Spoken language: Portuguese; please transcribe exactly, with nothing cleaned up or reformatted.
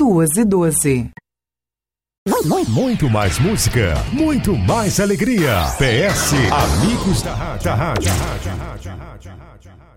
duas e doze. Muito mais música, muito mais alegria. P S Amigos da Rádio. Da rádio.